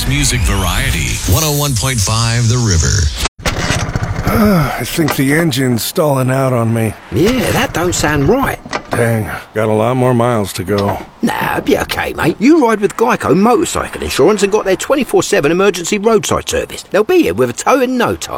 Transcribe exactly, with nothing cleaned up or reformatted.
music variety. one oh one point five The River. I think the engine's stalling out on me. Yeah, that don't sound right. Dang, got a lot more miles to go. Nah, it'll be okay, mate. You ride with Geico Motorcycle Insurance and got their twenty-four seven emergency roadside service. They'll be here with a tow in no time.